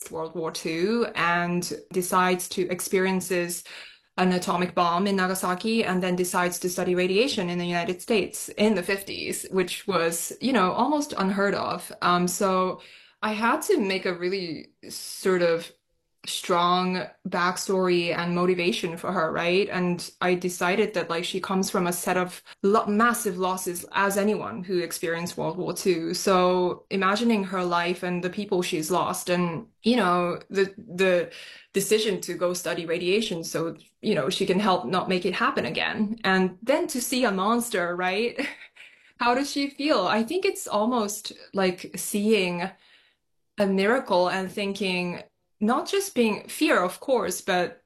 post World War II and decides to experiences an atomic bomb in Nagasaki and then decides to study radiation in the United States in the 50s, which was, almost unheard of. So I had to make a really sort of strong backstory and motivation for her, right? And I decided that like she comes from a set of massive losses as anyone who experienced World War II. So imagining her life and the people she's lost and, the decision to go study radiation so, she can help not make it happen again. And then to see a monster, right? How does she feel? I think it's almost like seeing a miracle and thinking, not just being fear, of course, but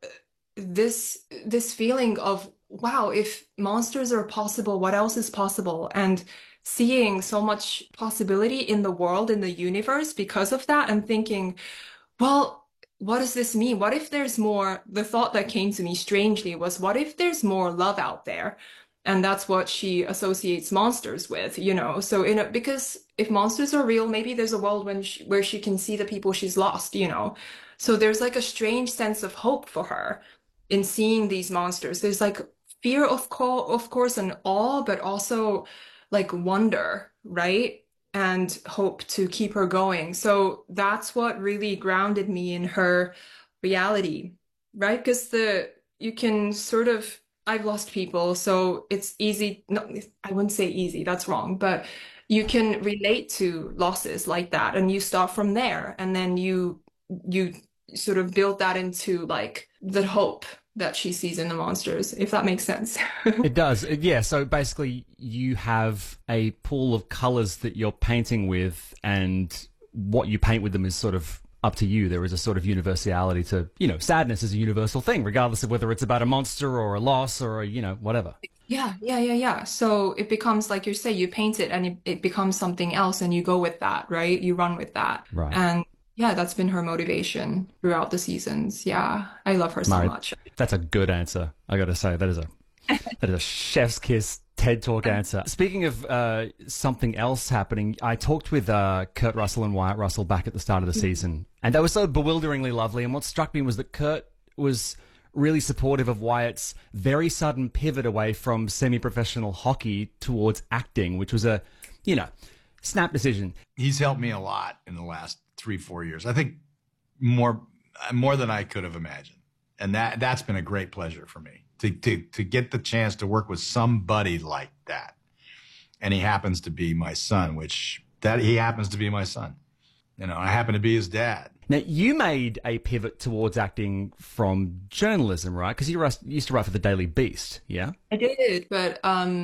this feeling of, wow, if monsters are possible, what else is possible? And seeing so much possibility in the world, in the universe because of that, and thinking, well, what does this mean? What if there's more? The thought that came to me strangely was, what if there's more love out there? And that's what she associates monsters with, So, because if monsters are real, maybe there's a world where she can see the people she's lost. So there's like a strange sense of hope for her in seeing these monsters. There's like fear, of course, and awe, but also like wonder, right? And hope to keep her going. So that's what really grounded me in her reality, right? Because you can sort of I've lost people, so it's easy. No, I wouldn't say easy, that's wrong, but you can relate to losses like that and you start from there and then you sort of build that into like the hope that she sees in the monsters, if that makes sense. It does. Yeah. So basically, you have a pool of colors that you're painting with, and what you paint with them is sort of up to you. There is a sort of universality to, sadness is a universal thing, regardless of whether it's about a monster or a loss or, whatever. Yeah. So it becomes, like you say, you paint it and it becomes something else and you go with that, right? You run with that. Right. And yeah, that's been her motivation throughout the seasons. Yeah, I love her so Mari, much. that's a good answer. I got to say, that is a chef's kiss TED Talk answer. Speaking of something else happening, I talked with Kurt Russell and Wyatt Russell back at the start of the season, and they were so bewilderingly lovely. And what struck me was that Kurt was really supportive of Wyatt's very sudden pivot away from semi-professional hockey towards acting, which was a, snap decision. He's helped me a lot in the last 3-4 years. I think more than I could have imagined. And that's been a great pleasure for me to get the chance to work with somebody like that. And he happens to be my son, he happens to be my son. I happen to be his dad. Now, you made a pivot towards acting from journalism, right? Because you used to write for the Daily Beast, yeah? I did, but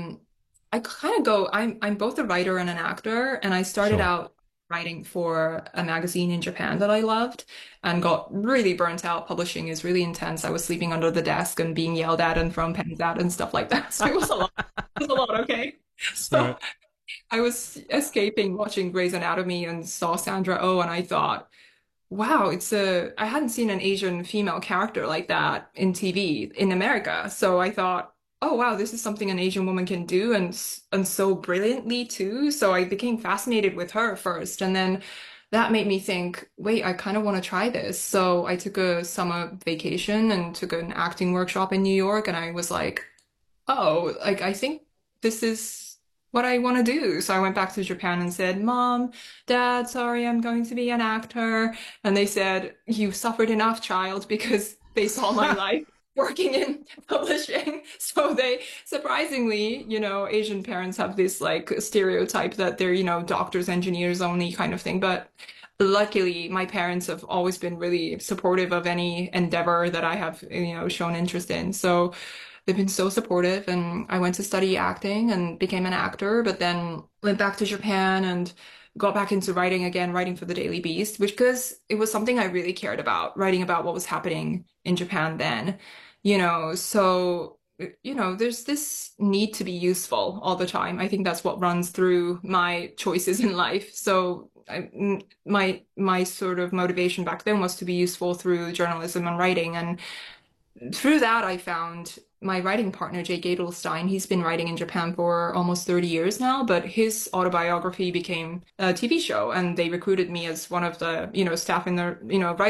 I kind of go, I'm both a writer and an actor, and I started out writing for a magazine in Japan that I loved and got really burnt out. Publishing is really intense. I was sleeping under the desk and being yelled at and thrown pens at and stuff like that. So it was a lot. It was a lot, okay? So Right. I was escaping watching Grey's Anatomy and saw Sandra Oh, and I thought, wow, I hadn't seen an Asian female character like that in TV in America. So I thought, oh wow, this is something an Asian woman can do and so brilliantly too. So I became fascinated with her first, and then that made me think, wait, I kind of want to try this. So I took a summer vacation and took an acting workshop in New York, and I was like, oh, like I think this is what I want to do. So I went back to Japan and said, Mom, Dad, sorry, I'm going to be an actor. And they said, you suffered enough, child, because they saw my life working in publishing. So they, surprisingly, Asian parents have this like stereotype that they're, doctors, engineers only kind of thing. But luckily, my parents have always been really supportive of any endeavor that I have, shown interest in. So they've been so supportive, and I went to study acting and became an actor, but then went back to Japan and got back into writing again, writing for the Daily Beast, because it was something I really cared about, writing about what was happening in Japan then, so, there's this need to be useful all the time. I think that's what runs through my choices in life. So my sort of motivation back then was to be useful through journalism and writing. And through that, I found my writing partner, Jake Adelstein. He's been writing in Japan for almost 30 years now, but his autobiography became a TV show, and they recruited me as one of the, staff in the, writing